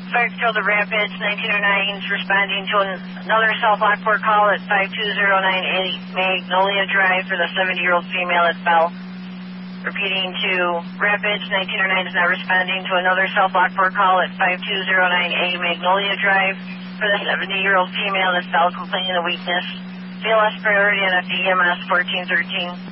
Fire Patrol to Rapids, 1909 is responding to another South Lockport call at 52098 Magnolia Drive for the 70-year-old female at Bell. Repeating to Rapids, 1909 is now responding to another South Lockport call at 52098 Magnolia Drive for the 70-year-old female at Bell complaining of weakness. CLS priority on FEMS 1413.